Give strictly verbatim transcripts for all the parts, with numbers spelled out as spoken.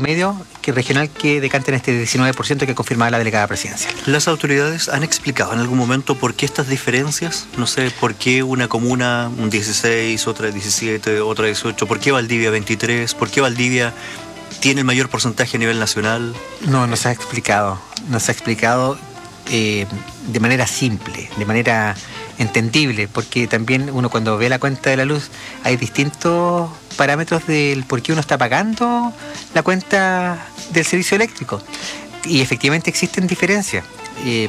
promedio que regional que decanta en este diecinueve por ciento que confirmaba la delegada presidencial. ¿Las autoridades han explicado en algún momento por qué estas diferencias? No sé, ¿por qué una comuna un dieciséis, otra diecisiete, otra dieciocho? ¿Por qué Valdivia veintitrés? ¿Por qué Valdivia tiene el mayor porcentaje a nivel nacional? No, nos ha explicado. Nos ha explicado eh, de manera simple, de manera entendible, porque también uno cuando ve la cuenta de la luz hay distintos parámetros del por qué uno está pagando la cuenta del servicio eléctrico y efectivamente existen diferencias. Eh,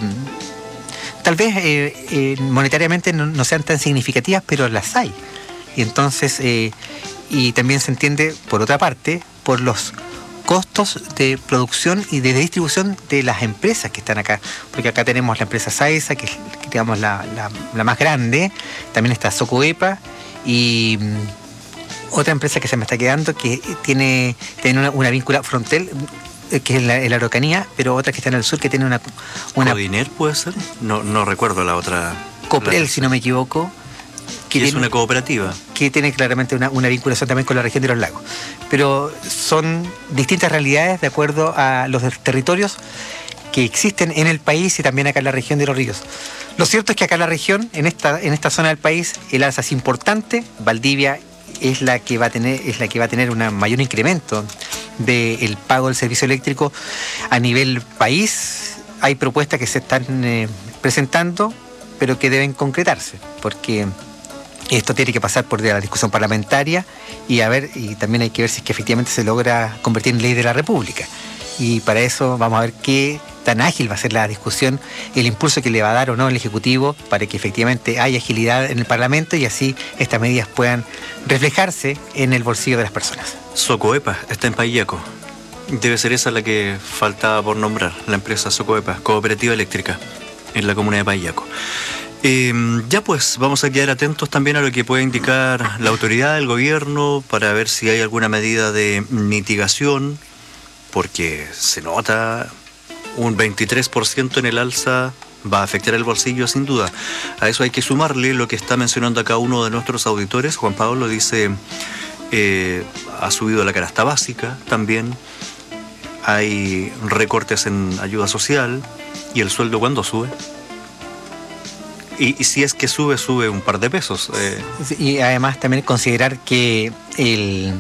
tal vez eh, eh, monetariamente no, no sean tan significativas, pero las hay. Y entonces, eh, y también se entiende por otra parte por los costos de producción y de distribución de las empresas que están acá, porque acá tenemos la empresa Saesa, que es digamos la, la, la más grande, también está Socoepa y mm, otra empresa que se me está quedando que tiene, tiene una, una víncula frontal, eh, que es la, la Araucanía, pero otra que está en el sur que tiene una... una ¿Codiner puede ser? No, no recuerdo la otra... Coprel, la... si no me equivoco. Que es tiene, una cooperativa. Que tiene claramente una, una vinculación también con la región de los lagos. Pero son distintas realidades de acuerdo a los territorios que existen en el país y también acá en la región de los ríos. Lo cierto es que acá en la región, en esta, en esta zona del país, el alza es importante. Valdivia es la que va a tener, es la que va a tener un mayor incremento del pago del servicio eléctrico a nivel país. Hay propuestas que se están eh, presentando, pero que deben concretarse, porque esto tiene que pasar por la discusión parlamentaria y a ver, y también hay que ver si es que efectivamente se logra convertir en ley de la República. Y para eso vamos a ver qué tan ágil va a ser la discusión, el impulso que le va a dar o no el Ejecutivo para que efectivamente haya agilidad en el Parlamento y así estas medidas puedan reflejarse en el bolsillo de las personas. Socoepa está en Paillaco. Debe ser esa la que faltaba por nombrar, la empresa Socoepa, Cooperativa Eléctrica, en la comuna de Paillaco. Eh, ya pues, vamos a quedar atentos también a lo que pueda indicar la autoridad, el gobierno, para ver si hay alguna medida de mitigación, porque se nota un veintitrés por ciento en el alza, va a afectar el bolsillo sin duda. A eso hay que sumarle lo que está mencionando acá uno de nuestros auditores, Juan Pablo, dice, eh, ha subido la canasta básica también, hay recortes en ayuda social, y el sueldo ¿cuándo sube? Y, y si es que sube, sube un par de pesos. Eh. Y además también considerar que el,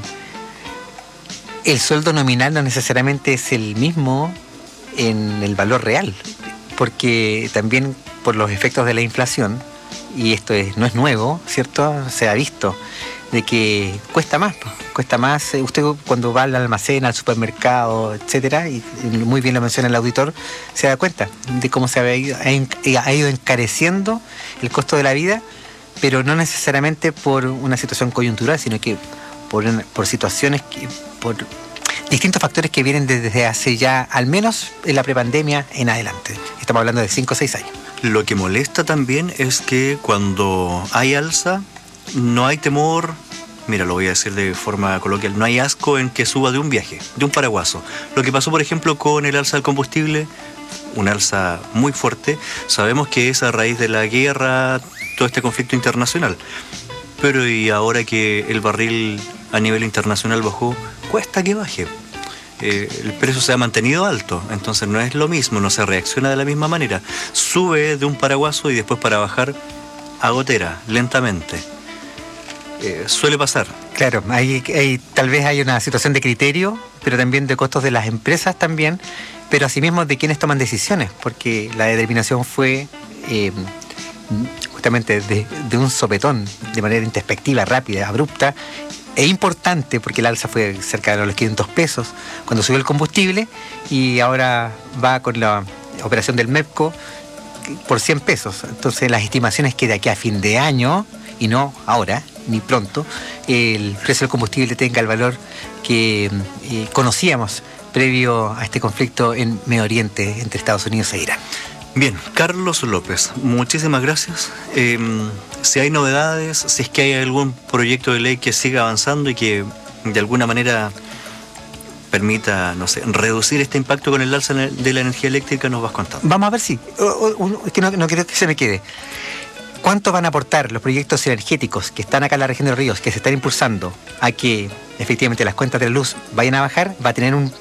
el sueldo nominal no necesariamente es el mismo en el valor real, porque también por los efectos de la inflación, y esto es, no es nuevo, ¿cierto? Se ha visto de que cuesta más, cuesta más. Usted cuando va al almacén, al supermercado, etcétera, y muy bien lo menciona el auditor, se da cuenta de cómo se ha ido, ha ido encareciendo el costo de la vida, pero no necesariamente por una situación coyuntural, sino que por, una, por situaciones, que, por distintos factores que vienen desde hace ya, al menos en la prepandemia en adelante. Estamos hablando de cinco o seis años. Lo que molesta también es que cuando hay alza, no hay temor, mira, lo voy a decir de forma coloquial, no hay asco en que suba de un viaje, de un paraguaso. Lo que pasó, por ejemplo, con el alza del combustible, un alza muy fuerte, sabemos que es a raíz de la guerra, todo este conflicto internacional. Pero y ahora que el barril a nivel internacional bajó, cuesta que baje. Eh, el precio se ha mantenido alto, entonces no es lo mismo, no se reacciona de la misma manera. Sube de un paraguaso y después para bajar a gotera, lentamente. Eh, suele pasar. Claro, hay, hay, tal vez hay una situación de criterio, pero también de costos de las empresas también, pero asimismo de quienes toman decisiones, porque la determinación fue eh, justamente de, de un sopetón, de manera introspectiva, rápida, abrupta e importante, porque el alza fue cerca de los quinientos pesos cuando subió el combustible y ahora va con la operación del MEPCO por cien pesos. Entonces las estimaciones que de aquí a fin de año, y no ahora, ni pronto, el precio del combustible tenga el valor que eh, conocíamos previo a este conflicto en Medio Oriente entre Estados Unidos e Irán. Bien, Carlos López, muchísimas gracias. Eh, si hay novedades, si es que hay algún proyecto de ley que siga avanzando y que de alguna manera permita, no sé, reducir este impacto con el alza de la energía eléctrica, nos vas contando. Vamos a ver si, es que no, no quiero que se me quede. ¿Cuánto van a aportar los proyectos energéticos que están acá en la región de los ríos, que se están impulsando a que efectivamente las cuentas de la luz vayan a bajar? Va a tener un